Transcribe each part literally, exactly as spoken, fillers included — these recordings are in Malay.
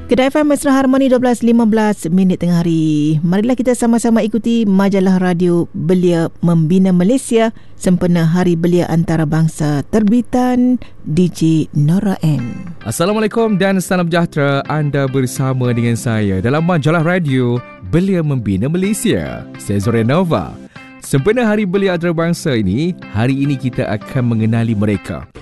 Kedah F M Mesra Harmoni dua belas lima belas minit tengah hari. Marilah kita sama-sama ikuti majalah radio Belia Membina Malaysia sempena Hari Belia Antarabangsa terbitan D J Nora N. Assalamualaikum dan salam sejahtera. Anda bersama dengan saya dalam majalah radio Belia Membina Malaysia. Saya Zoria Nova. Sempena Hari Belia Antarabangsa ini, hari ini kita akan mengenali mereka.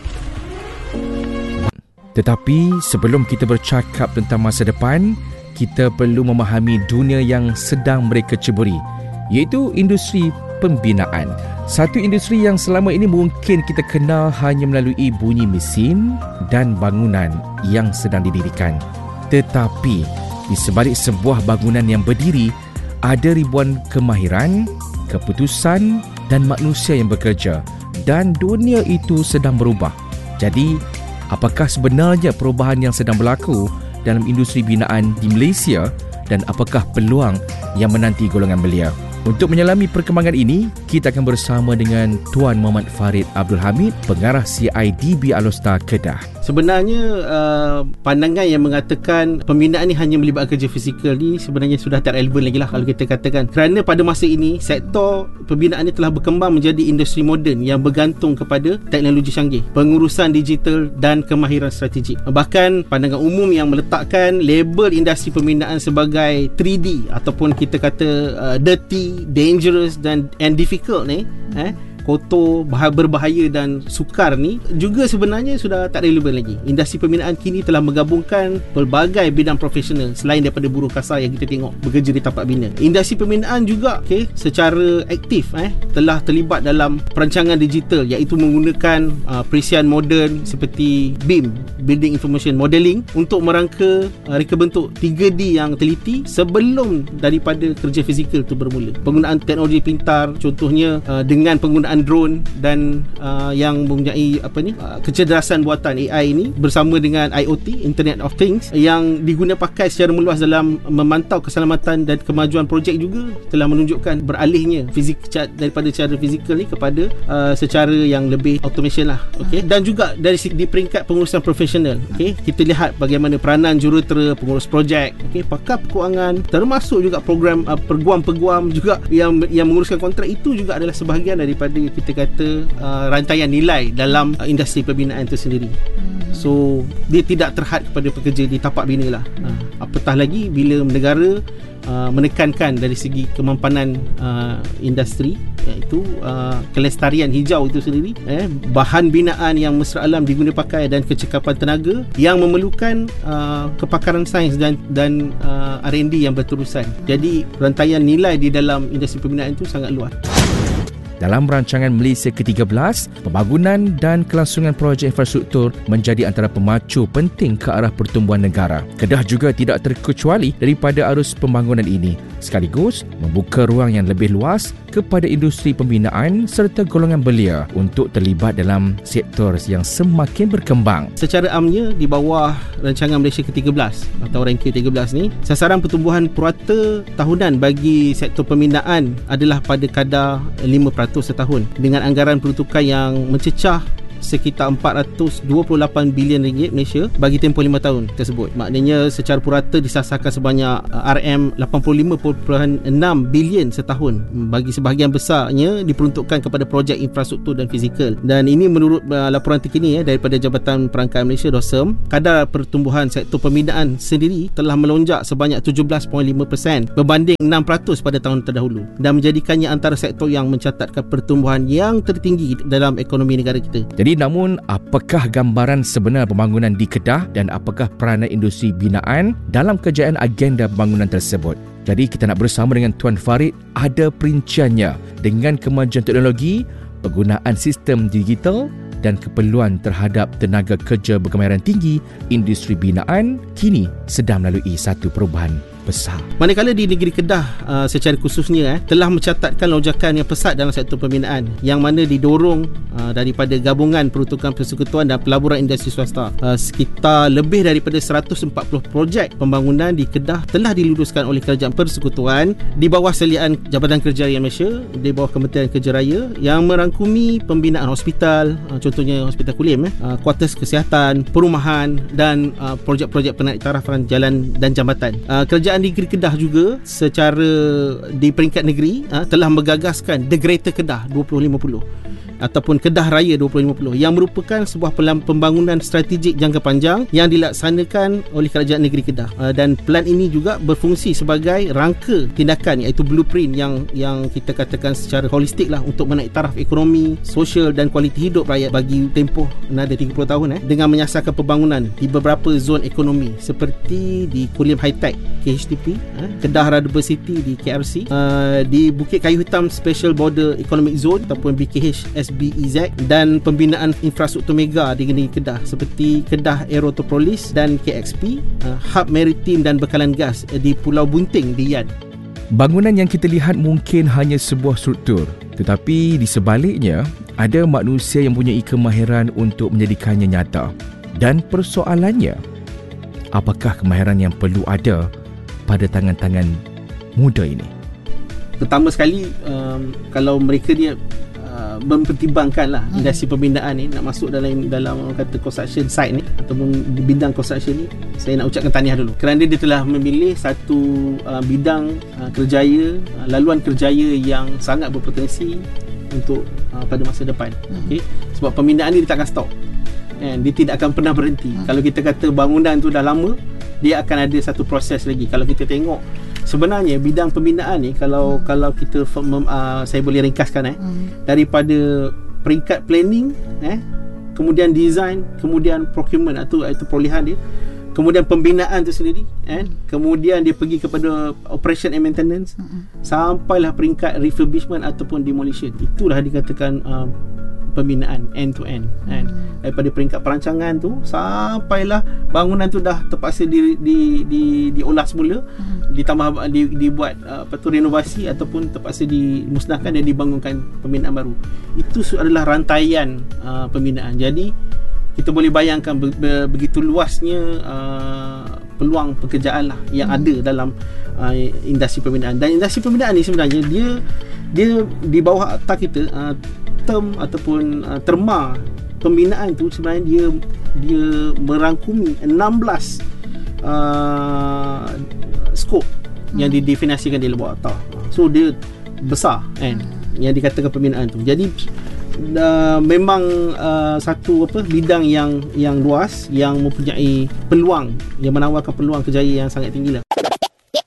Tetapi sebelum kita bercakap tentang masa depan, kita perlu memahami dunia yang sedang mereka ceburi, iaitu industri pembinaan. Satu industri yang selama ini mungkin kita kenal hanya melalui bunyi mesin dan bangunan yang sedang didirikan. Tetapi di sebalik sebuah bangunan yang berdiri, ada ribuan kemahiran, keputusan dan manusia yang bekerja, dan dunia itu sedang berubah. Jadi, apakah sebenarnya perubahan yang sedang berlaku dalam industri binaan di Malaysia dan apakah peluang yang menanti golongan belia? Untuk menyelami perkembangan ini, kita akan bersama dengan Tuan Muhammad Farid Abdul Hamid, pengarah C I D B Alostar Kedah. Sebenarnya uh, pandangan yang mengatakan pembinaan ni hanya melibatkan kerja fizikal ni sebenarnya sudah tak relevan lagi lah kalau kita katakan. Kerana pada masa ini, sektor pembinaan ni telah berkembang menjadi industri moden yang bergantung kepada teknologi canggih, pengurusan digital dan kemahiran strategik. Bahkan pandangan umum yang meletakkan label industri pembinaan sebagai three D ataupun kita kata uh, dirty, dangerous dan and difficult ni, eh kotor, berbahaya dan sukar ni juga sebenarnya sudah tak relevan lagi. Industri pembinaan kini telah menggabungkan pelbagai bidang profesional selain daripada buruh kasar yang kita tengok bekerja di tapak bina. Industri pembinaan juga okay, secara aktif eh, telah terlibat dalam perancangan digital, iaitu menggunakan uh, perisian moden seperti B I M, Building Information Modeling, untuk merangka uh, reka bentuk tiga D yang teliti sebelum daripada kerja fizikal itu bermula. Penggunaan teknologi pintar, contohnya uh, dengan penggunaan drone dan uh, yang mempunyai apa ni uh, kecerdasan buatan A I ini bersama dengan I O T, Internet of Things, yang diguna pakai secara meluas dalam memantau keselamatan dan kemajuan projek juga telah menunjukkan beralihnya fizik daripada cara fizikal ni kepada uh, secara yang lebih automation lah. Okey, dan juga dari di peringkat pengurusan profesional, okey, kita lihat bagaimana peranan jurutera, pengurus projek, okey, pakar keuangan, termasuk juga program uh, peguam-peguam juga yang yang menguruskan kontrak, itu juga adalah sebahagian daripada kita kata uh, rantaian nilai dalam uh, industri pembinaan itu sendiri. So dia tidak terhad kepada pekerja di tapak bina lah. uh, apatah lagi bila negara uh, menekankan dari segi kemampanan uh, industri, iaitu uh, kelestarian hijau itu sendiri, eh, bahan binaan yang mesra alam diguna pakai dan kecekapan tenaga yang memerlukan uh, kepakaran sains dan dan uh, R and D yang berterusan. Jadi rantaian nilai di dalam industri pembinaan itu sangat luas. Dalam rancangan Malaysia ke tiga belas, pembangunan dan kelangsungan projek infrastruktur menjadi antara pemacu penting ke arah pertumbuhan negara. Kedah juga tidak terkecuali daripada arus pembangunan ini, sekaligus membuka ruang yang lebih luas kepada industri pembinaan serta golongan belia untuk terlibat dalam sektor yang semakin berkembang. Secara amnya, di bawah rancangan Malaysia ke tiga belas atau ranking tiga belas ni, sasaran pertumbuhan purata tahunan bagi sektor pembinaan adalah pada kadar lima peratus setahun, dengan anggaran peruntukan yang mencecah sekitar empat ratus dua puluh lapan bilion ringgit Malaysia bagi tempoh lima tahun tersebut. Maknanya secara purata disasarkan sebanyak R M lapan puluh lima perpuluhan enam bilion setahun, bagi sebahagian besarnya diperuntukkan kepada projek infrastruktur dan fizikal. Dan ini menurut uh, laporan terkini eh, daripada Jabatan Perangkat Malaysia D O S M, kadar pertumbuhan sektor pembinaan sendiri telah melonjak sebanyak tujuh belas perpuluhan lima peratus berbanding enam peratus pada tahun terdahulu, dan menjadikannya antara sektor yang mencatatkan pertumbuhan yang tertinggi dalam ekonomi negara kita. Jadi namun, apakah gambaran sebenar pembangunan di Kedah dan apakah peranan industri binaan dalam kejayaan agenda pembangunan tersebut? Jadi kita nak bersama dengan Tuan Farid, ada perinciannya dengan kemajuan teknologi, penggunaan sistem digital dan keperluan terhadap tenaga kerja berkemahiran tinggi. Industri binaan kini sedang melalui satu perubahan besar. Manakala di negeri Kedah uh, secara khususnya eh, telah mencatatkan lonjakan yang pesat dalam sektor pembinaan yang mana didorong uh, daripada gabungan peruntukan persekutuan dan pelaburan industri swasta. Uh, sekitar lebih daripada seratus empat puluh projek pembangunan di Kedah telah diluluskan oleh Kerajaan Persekutuan di bawah seliaan Jabatan Kerja Raya Malaysia, di bawah Kementerian Kerja Raya, yang merangkumi pembinaan hospital, uh, contohnya Hospital Kulim, eh, uh, kuartus kesihatan, perumahan dan uh, projek-projek penaitarafan jalan dan jambatan. Uh, Kerajaan Negeri Kedah juga secara di peringkat negeri uh, telah menggagaskan The Greater Kedah dua ribu lima puluh ataupun Kedah Raya dua ribu lima puluh yang merupakan sebuah pembangunan strategik jangka panjang yang dilaksanakan oleh Kerajaan Negeri Kedah, uh, dan plan ini juga berfungsi sebagai rangka tindakan iaitu blueprint yang yang kita katakan secara holistik lah untuk menaik taraf ekonomi, sosial dan kualiti hidup rakyat bagi tempoh nada tiga puluh tahun eh, dengan menyasarkan pembangunan di beberapa zon ekonomi seperti di Kulim High Tech K H T P, eh, Kedah Rubber City di K R C, uh, di Bukit Kayu Hitam Special Border Economic Zone ataupun B K H S B E Z, dan pembinaan infrastruktur mega di negeri Kedah seperti Kedah Aerotropolis dan K X P, uh, hub maritim dan bekalan gas di Pulau Bunting di Yan. Bangunan yang kita lihat mungkin hanya sebuah struktur, tetapi di sebaliknya ada manusia yang mempunyai kemahiran untuk menjadikannya nyata. Dan persoalannya, apakah kemahiran yang perlu ada pada tangan-tangan muda ini? Pertama sekali, um, kalau mereka dia uh, mempertimbangkan lah hmm. industri pembinaan ni nak masuk dalam dalam kata construction site ni ataupun di bidang construction ni, saya nak ucapkan tahniah dulu kerana dia telah memilih satu uh, bidang uh, kerjaya, uh, laluan kerjaya yang sangat berpotensi untuk uh, pada masa depan. hmm. Okay? Sebab pembinaan ni dia takkan stop, and dia tidak akan pernah berhenti. hmm. Kalau kita kata bangunan tu dah lama, dia akan ada satu proses lagi. Kalau kita tengok sebenarnya bidang pembinaan ni, kalau hmm. kalau kita uh, saya boleh ringkaskan eh hmm. daripada peringkat planning, eh kemudian design, kemudian procurement atau itu perolehan dia, kemudian pembinaan tu sendiri, eh hmm. kemudian dia pergi kepada operation and maintenance, hmm. sampailah peringkat refurbishment ataupun demolition. Itulah dikatakan uh, pembinaan end to end, kan? Hmm. Daripada peringkat perancangan tu sampailah bangunan tu dah terpaksa di di di diolah semula, hmm. ditambah di, dibuat uh, apa tu renovasi ataupun terpaksa dimusnahkan dan dibangunkan pembinaan baru. Itu adalah rantaian uh, pembinaan. Jadi kita boleh bayangkan be, be, begitu luasnya uh, peluang pekerjaan lah yang hmm. ada dalam uh, industri pembinaan. Dan industri pembinaan ni sebenarnya dia dia di bawah atas kita, uh, term ataupun uh, terma pembinaan tu sebenarnya dia dia merangkumi enam belas uh, skop hmm. yang didefinisikan di bawah atas. So dia besar kan, hmm. yang dikatakan pembinaan tu. Jadi uh, memang uh, satu apa bidang yang yang luas, yang mempunyai peluang, yang menawarkan peluang kerjaya yang sangat tinggi lah.